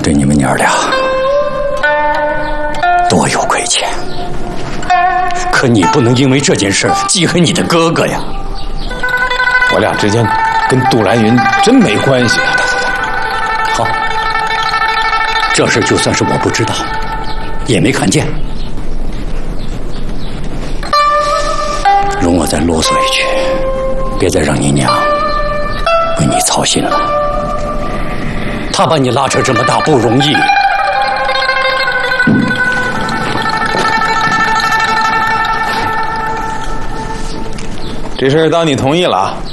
对你们娘俩多有亏欠，可你不能因为这件事记恨你的哥哥呀。 我俩之间跟杜兰云真没关系啊！ 好，这事就算是我不知道，也没看见，容我再啰嗦一句，别再让你娘为你操心了。她把你拉扯这么大不容易。 这事当你同意了啊。